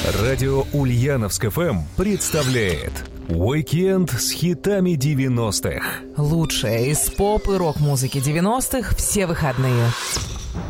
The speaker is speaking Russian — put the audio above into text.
Радио Ульяновск ФМ представляет «Уикенд с хитами 90-х». Лучшее из поп и рок-музыки 90-х все выходные.